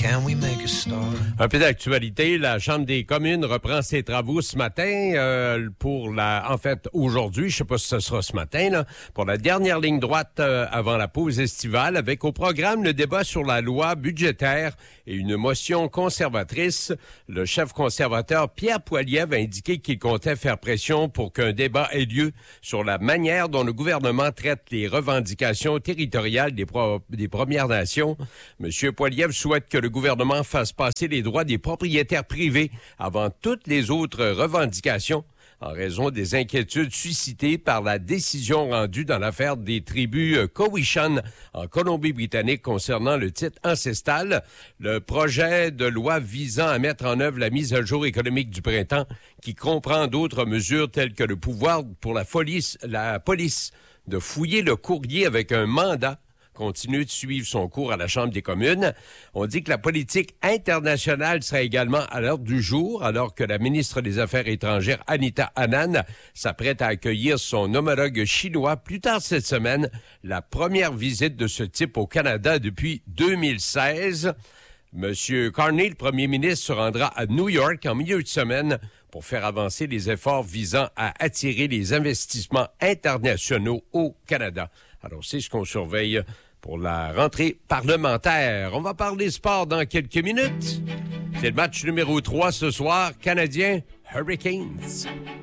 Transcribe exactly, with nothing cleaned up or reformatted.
Can we make a start? Un peu d'actualité, la Chambre des communes reprend ses travaux ce matin euh, pour la, en fait, aujourd'hui, je sais pas si ce sera ce matin, là, pour la dernière ligne droite euh, avant la pause estivale, avec au programme le débat sur la loi budgétaire et une motion conservatrice. Le chef conservateur Pierre Poilievre a indiqué qu'il comptait faire pression pour qu'un débat ait lieu sur la manière dont le gouvernement traite les revendications territoriales des, pro- des Premières Nations. Monsieur Poilievre souhaite que le gouvernement fasse passer les droits des propriétaires privés avant toutes les autres revendications en raison des inquiétudes suscitées par la décision rendue dans l'affaire des tribus Cowichan en Colombie-Britannique concernant le titre ancestral. Le projet de loi visant à mettre en œuvre la mise à jour économique du printemps qui comprend d'autres mesures telles que le pouvoir pour la police, la police de fouiller le courrier avec un mandat continue de suivre son cours à la Chambre des communes. On dit que la politique internationale sera également à l'ordre du jour, alors que la ministre des Affaires étrangères, Anita Anand, s'apprête à accueillir son homologue chinois plus tard cette semaine, la première visite de ce type au Canada depuis deux mille seize. Monsieur Carney, le premier ministre, se rendra à New York en milieu de semaine pour faire avancer les efforts visant à attirer les investissements internationaux au Canada. Alors, c'est ce qu'on surveille pour la rentrée parlementaire. On va parler sport dans quelques minutes. C'est le match numéro trois ce soir, Canadien Hurricanes.